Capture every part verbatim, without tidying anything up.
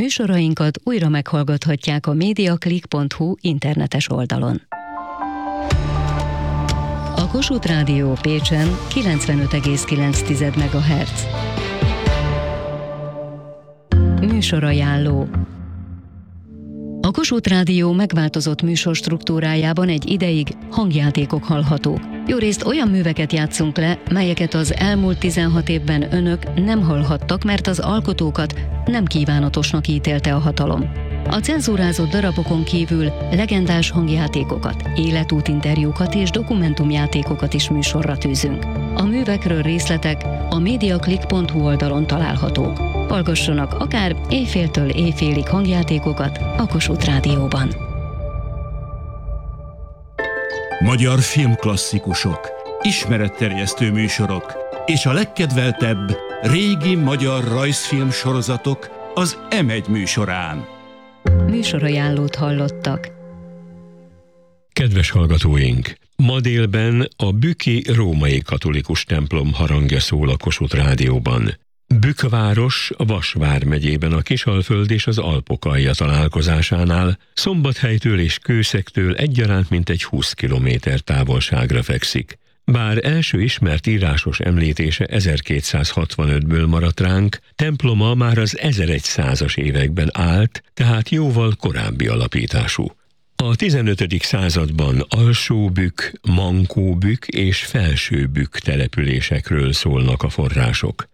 Műsorainkat újra meghallgathatják a mediaclick pont hu internetes oldalon. A Kossuth Rádió Pécsen kilencvenöt egész kilenc megahertz. Műsorajánló. A Kossuth Rádió megváltozott műsorstruktúrájában egy ideig hangjátékok hallhatók. Jórészt olyan műveket játszunk le, melyeket az elmúlt tizenhat évben önök nem hallhattak, mert az alkotókat nem kívánatosnak ítélte a hatalom. A cenzúrázott darabokon kívül legendás hangjátékokat, életútinterjúkat és dokumentumjátékokat is műsorra tűzünk. A művekről részletek a mediaclick pont hu oldalon találhatók. Hallgassanak akár éjféltől éjfélig hangjátékokat a Kossuth Rádióban. Magyar filmklasszikusok, ismeretterjesztő műsorok és a legkedveltebb régi magyar rajzfilm sorozatok az em egy műsorán. Műsorajánlót hallottak. Kedves hallgatóink! Ma délben a Bükki római katolikus templom harangja szól a Kossuth Rádióban. Bükkváros Vas vármegyében a Kisalföld és az Alpokalja találkozásánál, Szombathelytől és Kőszektől egyaránt mintegy húsz kilométer távolságra fekszik. Bár első ismert írásos említése ezerkétszázhatvanötből maradt ránk, temploma már az ezerszázas években állt, tehát jóval korábbi alapítású. A tizenötödik században Alsóbükk, Mankóbükk és Felsőbükk településekről szólnak a források.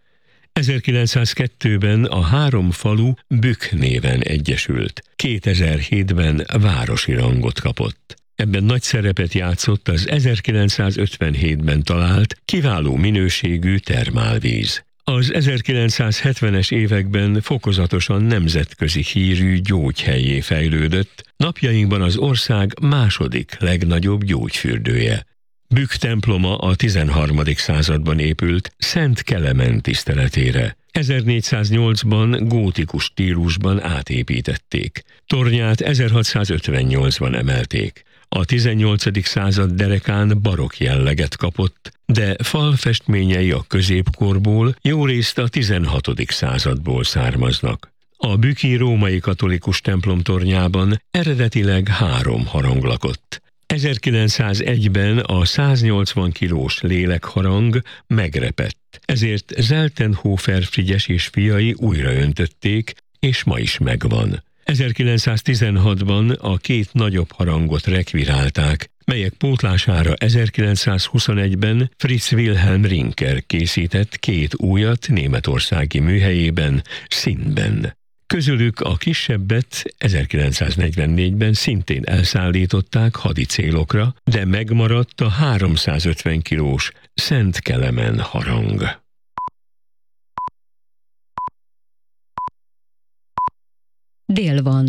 ezerkilencszázkettőben a három falu Bükk néven egyesült, kétezer-hétben városi rangot kapott. Ebben nagy szerepet játszott az ezerkilencszázötvenhétben talált kiváló minőségű termálvíz. Az ezerkilencszázhetvenes években fokozatosan nemzetközi hírű gyógyhellyé fejlődött, napjainkban az ország második legnagyobb gyógyfürdője. Bükk temploma a tizenharmadik században épült Szent Kelemen tiszteletére. ezernégyszáznyolcban gótikus stílusban átépítették. Tornyát ezerhatszázötvennyolcban emelték. A tizennyolcadik század derekán barokk jelleget kapott, de falfestményei a középkorból, jórészt a tizenhatodik századból származnak. A bükki római katolikus templom tornyában eredetileg három harang lakott. ezerkilencszázegyben a száznyolcvan kilós lélekharang megrepett, ezért Zeltenhofer Frigyes és fiai újraöntötték, és ma is megvan. ezerkilencszáztizenhatban a két nagyobb harangot rekvirálták, melyek pótlására ezerkilencszázhuszonegyben Fritz Wilhelm Rinker készített két újat németországi műhelyében, színben. Közülük a kisebbet ezerkilencszáznegyvennégyben szintén elszállították hadi célokra, de megmaradt a háromszázötven kilós Szent Kelemen harang. Dél van.